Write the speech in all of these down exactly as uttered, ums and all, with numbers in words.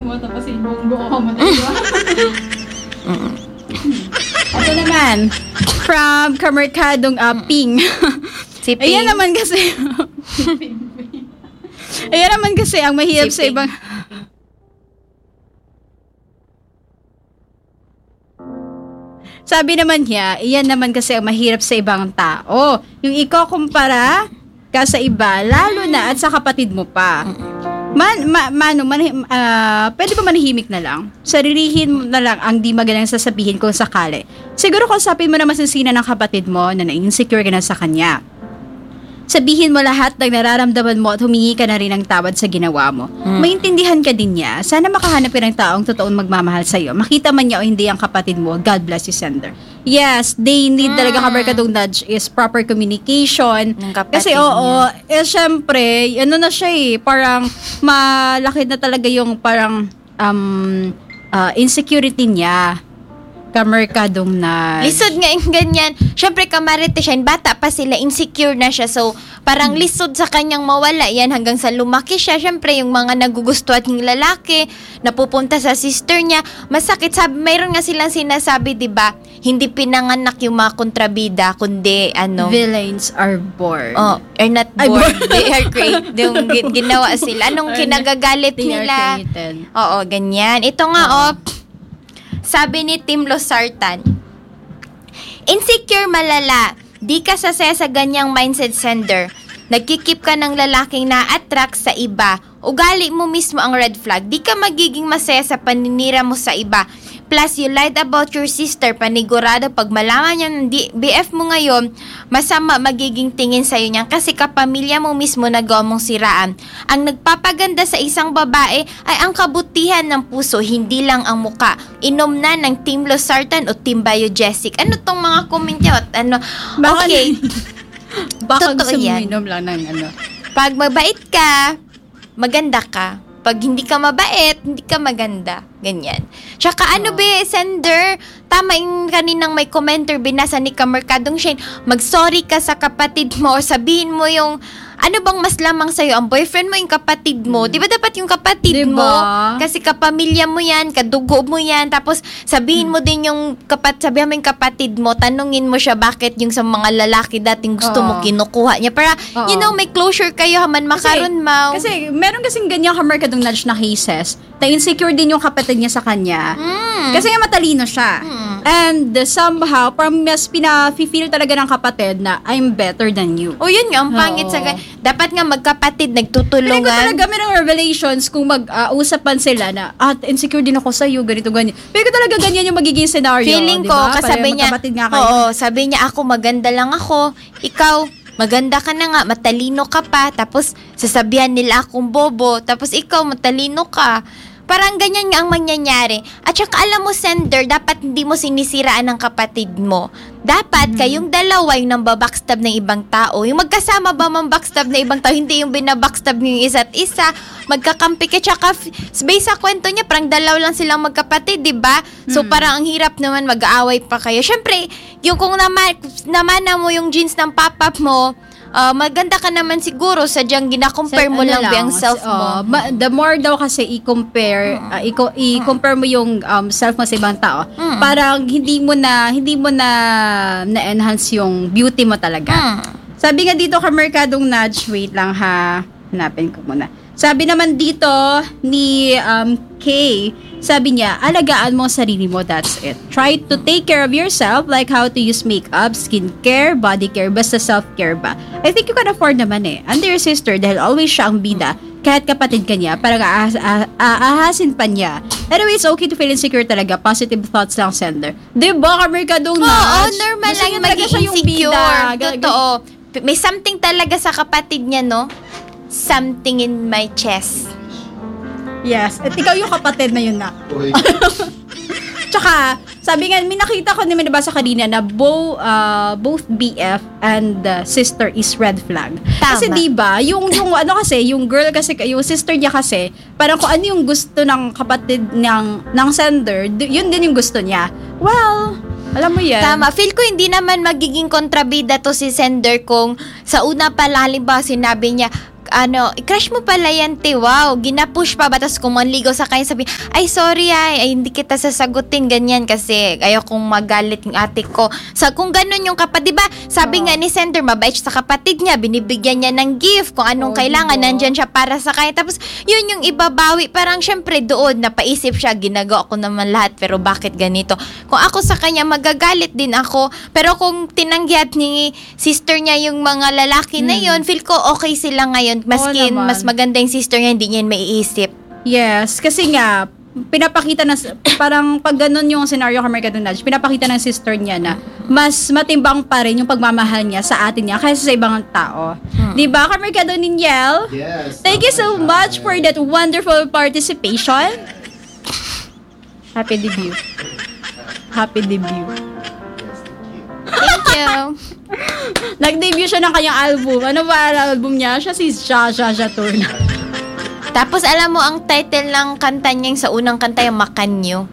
mo, tapos yung buo mo, diba? Ito naman, from Kamerkadong uh, Ping. Si Ping. Ayan naman kasi, ayan naman kasi ang mahirap si sa ibang... Sabi naman niya, iyan naman kasi ang mahirap sa ibang tao. Yung ikaw kumpara ka sa iba, lalo na at sa kapatid mo pa. Man, ma, mano, man, uh, pwede ba manahimik na lang? Sarilihin mo na lang ang di magandang sasabihin kung sakali. Siguro kausapin mo naman sinsina ng kapatid mo na na-insecure ka na sa kanya. Sabihin mo lahat ng nararamdaman mo at humingi ka na rin ng tawad sa ginawa mo. Hmm. Maintindihan ka din niya. Sana makahanap ka ng taong totoong magmamahal sa'yo. Makita man niya o hindi ang kapatid mo. God bless you, sender. Yes, they need hmm. talaga Kamerkadong nudge is proper communication. Kasi oo, eh syempre, ano na siya eh, parang malaki na talaga yung parang um, uh, insecurity niya. Kamerkadong na lisod nga yung ganyan. Syempre kamarite siya, bata pa sila, insecure na siya. So, parang hmm. lisod sa kanyang mawala yan hanggang sa lumaki siya. Syempre, yung mga nagugustuhan ng lalaki, napupunta sa sister niya, masakit. Sabi, mayroon nga silang sinasabi, di ba? Hindi pinanganak yung mga kontrabida, kundi, ano? Villains are born. Oh, are not born. They are created. Yung ginawa sila. Anong kinagagalit they nila? Oo, ganyan. Ito nga, oh, sabi ni Tim Losartan, insecure malala, di ka sasaya sa ganyang mindset sender. Nagkikip ka ng lalaking na-attract sa iba. Ugali mo mismo ang red flag. Di ka magiging masaya sa paninira mo sa iba. Plus, you lied about your sister. Panigurado, pag malaman niya ng B F mo ngayon, masama magiging tingin sa'yo niyan kasi kapamilya mo mismo nagawa mong siraan. Ang nagpapaganda sa isang babae ay ang kabutihan ng puso, hindi lang ang muka. Inom na ng Team Losartan o Team Biogesic. Ano tong mga comment niyo? Ano? Okay. Baka gusto mo inom lang ng ano. Pag mabait ka, maganda ka. Pag hindi ka mabait, hindi ka maganda. Ganyan. Tsaka ano ba, sender, tama yung kaninang may commenter, binasa ni Kamerkadong Shane, mag-sorry ka sa kapatid mo or sabihin mo yung, ano bang mas lamang sa'yo, ang boyfriend mo, yung kapatid mo. Di ba dapat yung kapatid diba? mo? Kasi kapamilya mo yan, kadugo mo yan, tapos sabihin mo din yung, kapat, sabihin mo yung kapatid mo, tanungin mo siya bakit yung sa mga lalaki dating gusto uh-oh. mo kinukuha niya. Para, uh-oh. you know, may closure kayo, haman makaroon mo. Kasi, meron kasing ganyan Kamerkadong nudge na cases, na insecure din yung kapatid niya sa kanya. Mm. Kasi nga matalino siya. Mm. And uh, somehow, parang mas pina-feel talaga ng kapatid na I'm better than you. O yun nga, ang pangit oh. sa... Dapat nga magkapatid, nagtutulungan. Pero ko talaga merong revelations kung mag-uusapan uh, sila na, ah, insecure din ako sa'yo, ganito, ganyan. Pero ko talaga ganyan yung magiging scenario. Feeling ko, diba? kasabi niya, oo, sabi niya, ako maganda lang ako, ikaw, maganda ka na nga, matalino ka pa, tapos sasabihan nila akong bobo, tapos ikaw, matalino ka. Parang ganyan nga ang mangyayari. At saka alam mo, sender, dapat hindi mo sinisiraan ng kapatid mo. Dapat mm-hmm. kayong dalawa yung nang babackstab ng ibang tao. Yung magkasama ba mang backstab ng ibang tao, hindi yung binabackstab ng isa't isa. Magkakampi ka. Tsaka, based sa kwento niya, parang dalaw lang silang magkapatid, di ba? So, mm-hmm. parang ang hirap naman mag-aaway pa kayo. Siyempre, yung kung naman, namana mo yung jeans ng papa mo, Uh, maganda ka naman siguro sadyang gina-compare mo ano lang, lang ang self mo. Uh, ma- the more daw kasi i-compare, mm. uh, i- i-compare mo yung um, self mo sa ibang tao, mm. parang hindi mo na hindi mo na na-enhance yung beauty mo talaga. Mm. Sabi nga dito Kamerkadong nudge, wait lang ha, hanapin ko muna. Sabi naman dito ni um, Kay, sabi niya, alagaan mo ang sarili mo, that's it. Try to take care of yourself, like how to use makeup, skincare, body care, basta self-care ba. I think you can afford naman eh. Under your sister, dahil always siya ang bida, kahit kapatid ka niya, parang aahas, ah, aahasin pa niya. Anyway, it's okay to feel insecure talaga. Positive thoughts lang, sender. Diba, Kamerkadong nudge? Oo, normal lang maging insecure. Totoo. May something talaga sa kapatid niya, no? Something in my chest. Yes. At ikaw yung kapatid na yun na. Tsaka, sabi nga, may nakita ko naman nabasa kanina na bo, uh, both B F and uh, sister is red flag. Tama. Kasi diba, yung, yung ano kasi, yung girl kasi, yung sister niya kasi, parang kung ano yung gusto ng kapatid ng, ng sender, yun din yung gusto niya. Well, alam mo yan. Tama. Feel ko hindi naman magiging kontrabida to si sender kung sa una pa, halimbawa sinabi niya, ano, crush mo pala yan, te, wow, ginapush pa ba, tapos kung manligaw sa kanya, sabi, ay, sorry, ay, ay, hindi kita sasagutin, ganyan, kasi ayaw kong magalit yung ate ko. So, kung ganun yung kapatid, diba, sabi Oo. nga ni Sender, mabait sa kapatid niya, binibigyan niya ng gift, kung anong Oo, kailangan, diba? nandyan siya para sa kanya, tapos, yun yung ibabawi, parang syempre doon, napaisip siya, ginagawa ko naman lahat, pero bakit ganito? Kung ako sa kanya, magagalit din ako, pero kung tinanggihan ni sister niya yung mga lalaki na yun, feel ko okay sila ngayon. Maskin, naman. mas maganda yung sister niya, hindi niya maiisip. Yes, kasi nga, pinapakita na, parang pag ganun yung scenario kay Mercado Nudge, pinapakita ng sister niya na mas matimbang pa rin yung pagmamahal niya sa atin niya kaysa sa ibang tao. Hmm. Di ba, kay Mercado Niniel? Yes. Thank you so much for that wonderful participation. Happy debut. Happy debut. Thank you. Nag-debut siya ng kanyang album. Ano ba ang album niya? Siya si Sha Sha Sha Turna. Tapos alam mo, ang title ng kanta niya yung sa unang kanta yung Makanyo.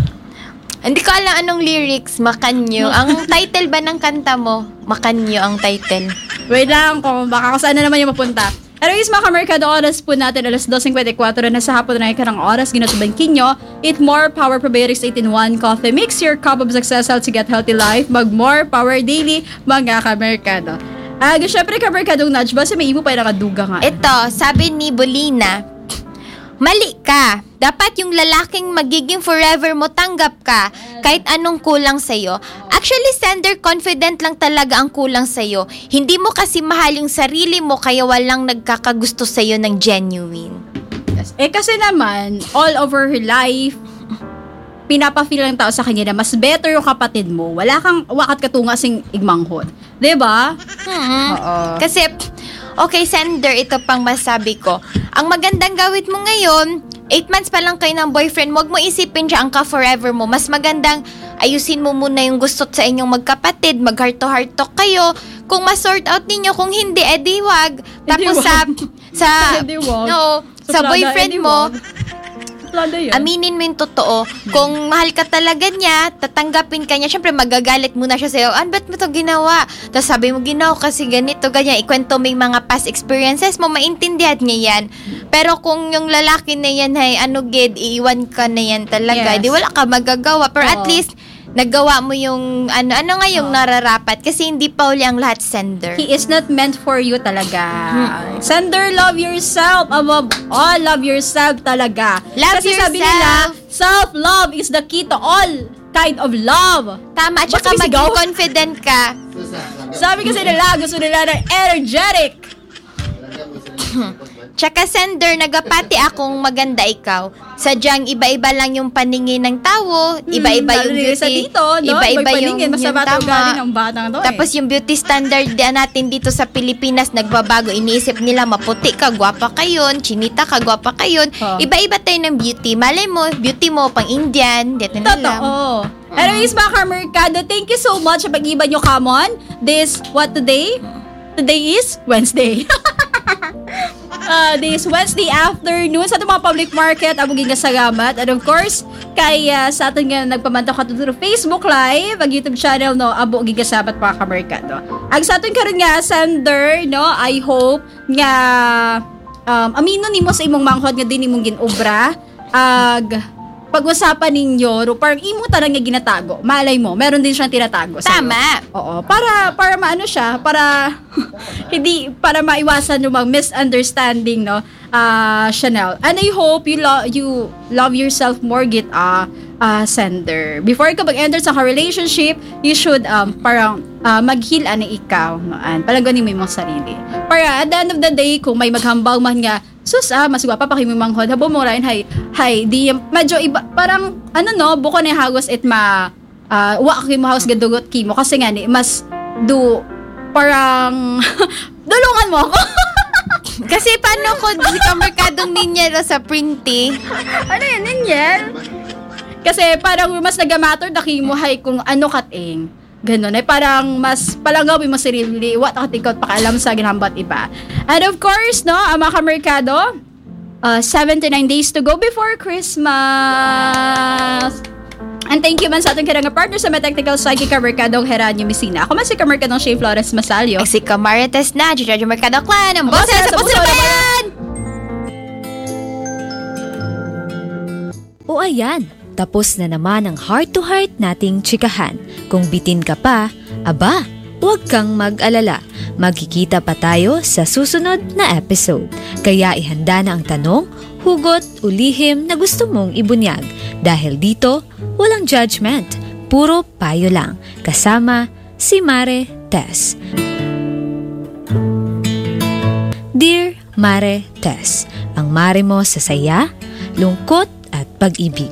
Hindi ko alam anong lyrics, Makanyo. Ang title ba ng kanta mo? Makanyo ang title. Wait lang kung baka kung saan na naman yung mapunta. Anyways, mga kamerkado, oras po natin, alas dos fifty-four na sa hapon na ikarang oras, ginatubang kinyo. Eat more, Power Probiotics eight in one Coffee. Mix your cup of success to get healthy life. Mag more, Power Daily, mga kamerkado. Ah, uh, syempre kamerkadong nudge, basta may imo pa yung nakaduga nga. Ito, sabi ni Bolina, mali ka. Dapat yung lalaking magiging forever mo, tanggap ka kahit anong kulang sa'yo. Actually, Sender, confident lang talaga ang kulang sa'yo. Hindi mo kasi mahal yung sarili mo kaya walang nagkakagusto sa'yo ng genuine. Yes. Eh kasi naman, all over her life, pinapa-feel ng tao sa kanya na mas better yung kapatid mo. Wala kang wakat katunga sing igmanghod. Diba? Hmm. Oo. Kasi, okay, Sender, ito pang masabi ko. Ang magandang gawin mo ngayon, eight months pa lang kayo ng boyfriend mo, huwag mo isipin siya ang ka-forever mo. Mas magandang ayusin mo muna yung gusto sa inyong magkapatid, mag-heart-to-heart talk kayo. Kung ma-sort out ninyo, kung hindi, edi wag. Tapos sa, sa, Edi wag. no, sa Suplada, boyfriend edi mo, wag. Suplada yan. aminin mo yung totoo. Kung mahal ka talaga niya, tatanggapin ka niya. Siyempre, magagalit muna siya sa'yo. An, ba't mo to ginawa? Tapos sabi mo, ginawa kasi ganito, ganyan. Ikwento mo yung mga past experiences mo, maintindihan niya yan. Pero kung yung lalaki na yan, ay ano, gid, iiwan ka na yan talaga. Yes. Di wala ka magagawa. Pero at Oo. least, nagawa mo yung, ano, ano nga yung nararapat. Kasi hindi pa uli ang lahat, Sender. He is not meant for you talaga. Sender, love yourself. Above all, love yourself talaga. Love Kasi sabi yourself. nila, self-love is the key to all kind of love. Tama. At Ba't saka may maging sigaw? confident ka. Sabi kasi nila, gusto nila ng energetic. Tsaka, Sender, nagapati akong maganda ikaw. Sadyang iba-iba lang yung paningin ng tao, iba-iba yung Lalo sa beauty, dito, no? iba-iba Iba'y yung, paningin, basta yung bata tama. ugali ng batang to, eh. Tapos yung beauty standard din natin dito sa Pilipinas, nagbabago. Iniisip nila, maputi ka, gwapa ka yun, chinita ka, gwapa ka yun. Oh. Iba-iba tayo ng beauty. Malay mo, beauty mo, pang Indian, dito na lang. Totoo. Anyways, mga kamerkado, thank you so much sa pag-iba nyo, come on. This, what today? Today is Wednesday. uh, this Wednesday afternoon sa itong mga public market, abuging kasagamat. And of course, kay uh, sa atin nga nagpamantaw ka through Facebook Live, ang YouTube channel, no, abuging kasabat mga kamerkado. Ang sa atin karon nga, Sander, no, I hope nga um, amino nimo sa imong manghod nga din imong ginobra. Ag pag-usapan ninyo, ro, parang imo talaga nga ginatago. Malay mo, meron din siyang tinatago sa'yo. Tama. Oo, para para maano siya, para hindi para maiwasan yung mga misunderstanding, no. Ah, Chanel. And I hope you lo- you love yourself more, git ah uh, Sender. Before ka mag-enter sa ka-relationship, you should um parang uh, mag-heal ani ikaw, no. And palaganin mo yung sarili. Para at the end of the day, kung may maghambal man nga, sus ah, mas gwapa pa kayo manghod. Habo mo rin, hay, hay, di, medyo iba, parang, ano no, buko na hagos it ma, uh, wa kayo mo hagos gadugot kimo. Kasi nga ni, mas, do, parang, dulungan mo ako. Kasi paano ko di ka merkadong ninyero sa printy? Ano yan, Ninyel? Kasi parang mas nagamatter na kimo, hay, kung ano kating. Ganun, eh, parang mas palangawin mo sarili, what katikot pakaalam sa ginambat iba. And of course, no, ang mga kamerkado, uh, seventy-nine days to go before Christmas. And thank you man sa atong kirang partner sa may technical side kay Kamerkadong Heranio Messina. Ako man si Kamerkadong Shane Flores Masalio. Si Kamarites na, Giorgio Mercado Clan, ang boses sa puso na bayan! O ayan, tapos na naman ang heart-to-heart nating tsikahan. Kung bitin ka pa, aba, huwag kang mag-alala. Magkikita pa tayo sa susunod na episode. Kaya ihanda na ang tanong, hugot o lihim na gusto mong ibunyag. Dahil dito, walang judgment, puro payo lang. Kasama si Mare Tess. Dear Mare Tess, ang mare mo sa saya, lungkot at pag-ibig.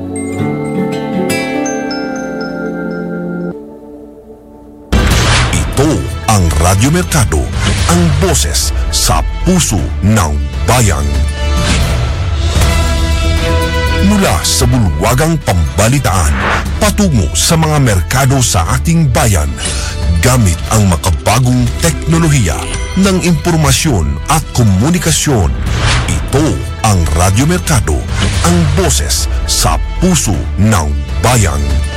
Ito ang Radyo Mercado, ang boses sa puso ng bayan. Mula sa bulwagang pambalitaan, patungo sa mga merkado sa ating bayan, gamit ang makabagong teknolohiya ng impormasyon at komunikasyon. Ito ang Radyo Mercado, ang boses sa puso ng bayan.